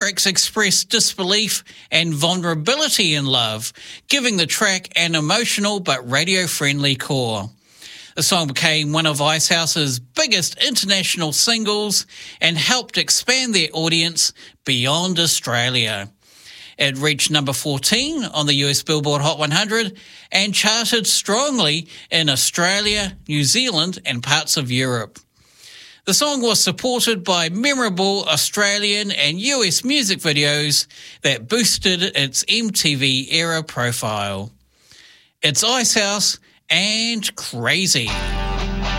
lyrics express disbelief and vulnerability in love, giving the track an emotional but radio-friendly core. The song became one of Icehouse's biggest international singles and helped expand their audience beyond Australia. It reached number 14 on the US Billboard Hot 100 and charted strongly in Australia, New Zealand and parts of Europe. The song was supported by memorable Australian and US music videos that boosted its MTV era profile. It's Icehouse and Crazy.